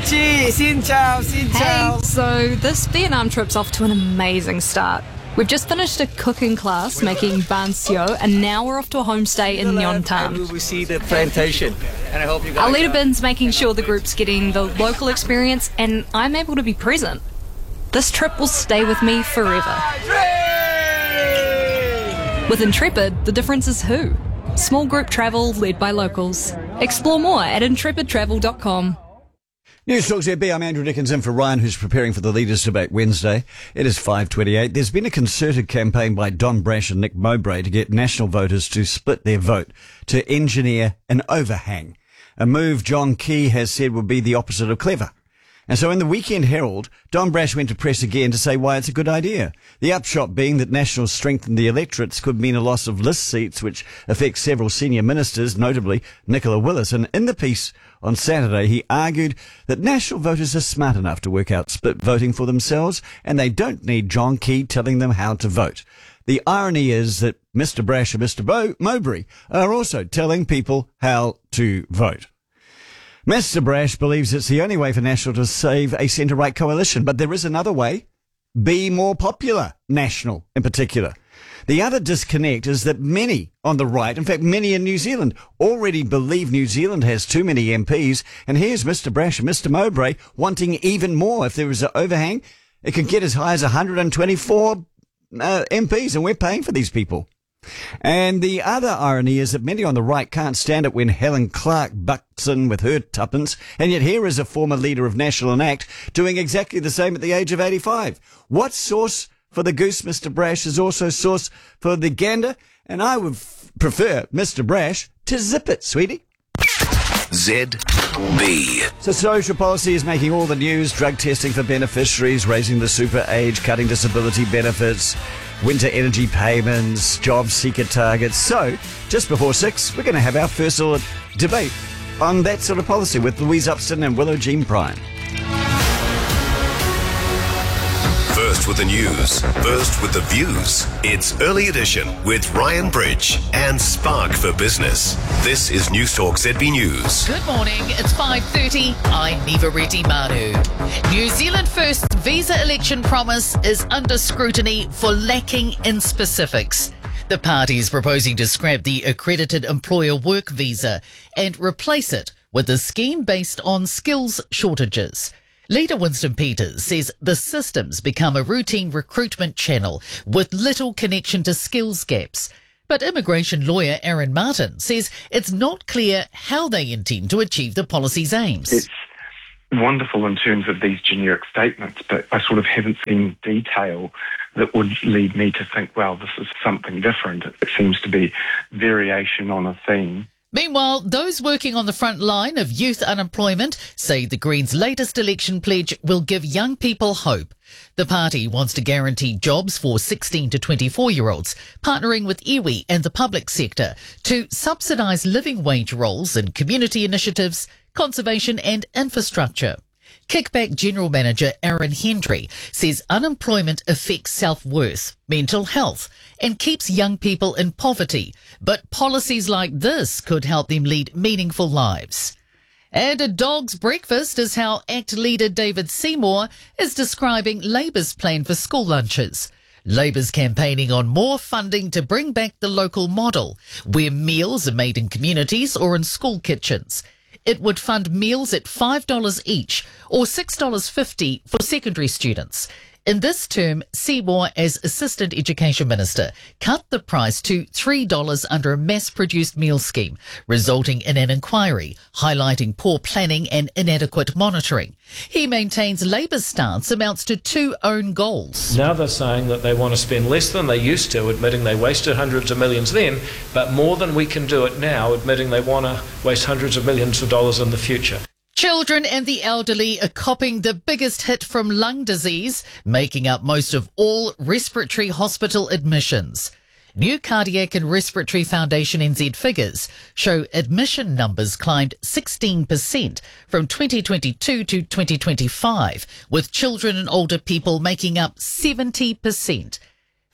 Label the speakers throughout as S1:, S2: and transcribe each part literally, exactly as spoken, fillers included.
S1: Chi, xin chào, xin chào.
S2: Hey, so this Vietnam trip's off to an amazing start. We've just finished a cooking class making ban sio, and now we're off to a homestay in Nyon Tam.
S1: We see the plantation, and I hope you guys.
S2: Our leader Bin's making sure the group's getting the local experience, and I'm able to be present. This trip will stay with me forever. With Intrepid, the difference is who. Small group travel led by locals. Explore more at intrepid travel dot com.
S3: News Talk Z B, I'm Andrew Dickinson for Ryan, who's preparing for the Leaders' Debate Wednesday. It is five twenty-eight. There's been a concerted campaign by Don Brash and Nick Mowbray to get national voters to split their vote to engineer an overhang, a move John Key has said would be the opposite of clever. And so in the Weekend Herald, Don Brash went to press again to say why it's a good idea. The upshot being that National strengthen the electorates could mean a loss of list seats, which affects several senior ministers, notably Nicola Willis. And in the piece on Saturday, he argued that National voters are smart enough to work out split voting for themselves, and they don't need John Key telling them how to vote. The irony is that Mister Brash and Mister Bo- Mowbray are also telling people how to vote. Mister Brash believes it's the only way for National to save a centre-right coalition, but there is another way. Be more popular, National in particular. The other disconnect is that many on the right, in fact many in New Zealand, already believe New Zealand has too many M Ps, and here's Mister Brash and Mister Mowbray wanting even more. If there is an overhang, it could get as high as one hundred twenty-four uh, M Ps, and we're paying for these people. And the other irony is that many on the right can't stand it when Helen Clark bucks in with her tuppence, and yet here is a former leader of National and ACT doing exactly the same at the age of eighty-five. What's sauce for the goose, Mister Brash, is also sauce for the gander, and I would f- prefer Mister Brash to zip it, sweetie.
S4: Z B.
S3: So social policy is making all the news. Drug testing for beneficiaries, raising the super age, cutting disability benefits, winter energy payments, job seeker targets. So, just before six, we're going to have our first little debate on that sort of policy with Louise Upston and Willow Jean Prime.
S4: First with the news, first with the views. It's Early Edition with Ryan Bridge and Spark for Business. This is News Talk Z B News.
S5: Good morning, it's five thirty. I'm Niva Reddy Manu. New Zealand First's visa election promise is under scrutiny for lacking in specifics. The party is proposing to scrap the accredited employer work visa and replace it with a scheme based on skills shortages. Leader Winston Peters says the system's become a routine recruitment channel with little connection to skills gaps. But immigration lawyer Aaron Martin says it's not clear how they intend to achieve the policy's aims.
S6: It's wonderful in terms of these generic statements, but I sort of haven't seen detail that would lead me to think, well, this is something different. It seems to be variation on a theme.
S5: Meanwhile, those working on the front line of youth unemployment say the Greens' latest election pledge will give young people hope. The party wants to guarantee jobs for sixteen to twenty-four-year-olds, partnering with iwi and the public sector to subsidise living wage roles in community initiatives, conservation and infrastructure. Kickback General Manager Aaron Hendry says unemployment affects self-worth, mental health and keeps young people in poverty, but policies like this could help them lead meaningful lives. And a dog's breakfast is how ACT leader David Seymour is describing Labour's plan for school lunches. Labour's campaigning on more funding to bring back the local model, where meals are made in communities or in school kitchens. It would fund meals at five dollars each or six dollars fifty for secondary students. In this term, Seymour, as Assistant Education Minister, cut the price to three dollars under a mass-produced meal scheme, resulting in an inquiry highlighting poor planning and inadequate monitoring. He maintains Labour's stance amounts to two own goals.
S7: Now they're saying that they want to spend less than they used to, admitting they wasted hundreds of millions then, but more than we can do it now, admitting they want to waste hundreds of millions of dollars in the future.
S5: Children and the elderly are copping the biggest hit from lung disease, making up most of all respiratory hospital admissions. New Cardiac and Respiratory Foundation N Z figures show admission numbers climbed sixteen percent from twenty twenty-two to twenty twenty-five, with children and older people making up seventy percent.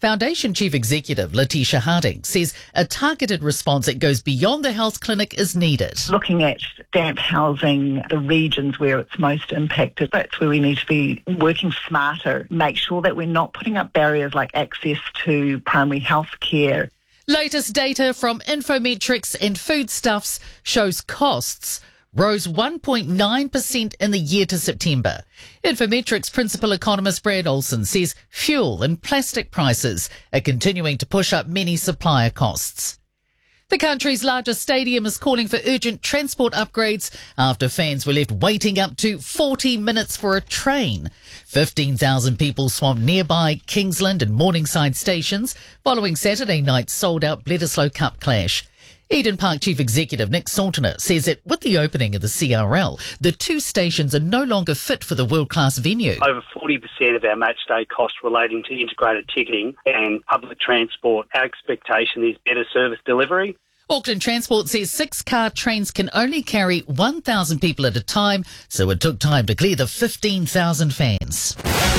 S5: Foundation Chief Executive Letitia Harding says a targeted response that goes beyond the health clinic is needed.
S8: Looking at damp housing, the regions where it's most impacted, that's where we need to be working smarter, make sure that we're not putting up barriers like access to primary health care.
S5: Latest data from Infometrics and Foodstuffs shows costs rose one point nine percent in the year to September. Infometrics principal economist Brad Olson says fuel and plastic prices are continuing to push up many supplier costs. The country's largest stadium is calling for urgent transport upgrades after fans were left waiting up to forty minutes for a train. fifteen thousand people swamped nearby Kingsland and Morningside stations following Saturday night's sold-out Bledisloe Cup clash. Eden Park Chief Executive Nick Saltner says that with the opening of the C R L, the two stations are no longer fit for the world-class venue.
S9: Over forty percent of our match day costs relating to integrated ticketing and public transport. Our expectation is better service delivery.
S5: Auckland Transport says six-car trains can only carry one thousand people at a time, so it took time to clear the fifteen thousand fans.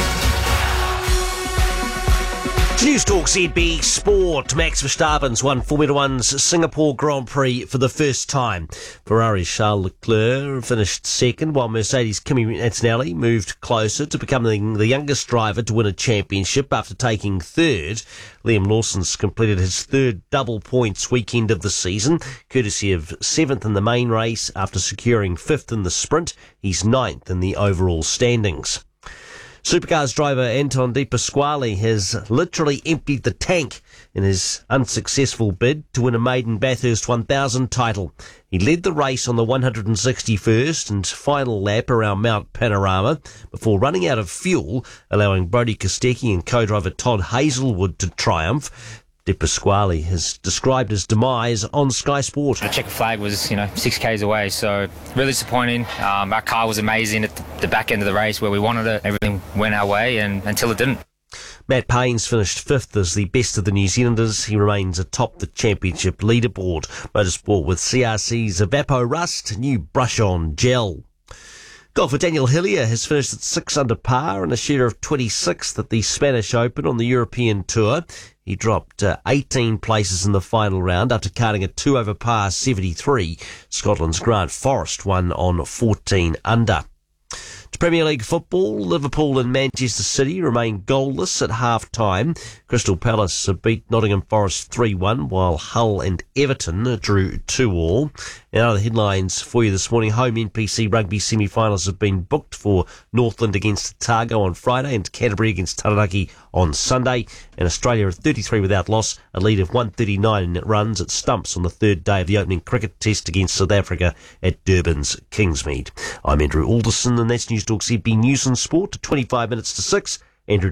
S10: News Talk Z B Sport. Max Verstappen's won Formula One's Singapore Grand Prix for the first time. Ferrari's Charles Leclerc finished second, while Mercedes' Kimi Antonelli moved closer to becoming the youngest driver to win a championship after taking third. Liam Lawson's completed his third double points weekend of the season, courtesy of seventh in the main race after securing fifth in the sprint. He's ninth in the overall standings. Supercars driver Anton De Pasquale has literally emptied the tank in his unsuccessful bid to win a maiden Bathurst one thousand title. He led the race on the one hundred sixty-first and final lap around Mount Panorama before running out of fuel, allowing Brodie Kostecki and co-driver Todd Hazelwood to triumph. De Pasquale has described his demise on Sky Sport.
S11: The checker flag was, you know, six kays away, so really disappointing. Um, our car was amazing at the, the back end of the race where we wanted it. Everything went our way and until it didn't.
S10: Matt Payne's finished fifth as the best of the New Zealanders. He remains atop the championship leaderboard. Motorsport with C R C's Evapo Rust, new brush-on gel. Golfer Daniel Hillier has finished at six under par and a share of twenty-sixth at the Spanish Open on the European Tour. He dropped uh, eighteen places in the final round after carding a two over par seventy-three. Scotland's Grant Forrest won on fourteen under. To Premier League football, Liverpool and Manchester City remain goalless at half-time. Crystal Palace beat Nottingham Forest three one, while Hull and Everton drew two all. And other headlines for you this morning. Home N P C rugby semi-finals have been booked for Northland against Otago on Friday and Canterbury against Taranaki on Sunday. And Australia are thirty-three without loss, a lead of one thirty-nine in runs at stumps on the third day of the opening cricket test against South Africa at Durban's Kingsmead. I'm Andrew Alderson, and that's News Talk Z B News and Sport, twenty-five minutes to six.